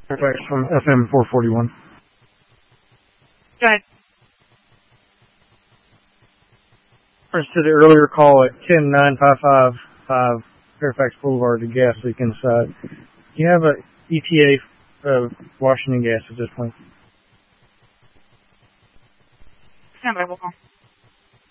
Fairfax from FM 441. Go ahead. Reference to the earlier call at 10955 Fairfax Boulevard, the gas leak inside. Do you have an ETA of Washington Gas at this point? Stand by, we'll call.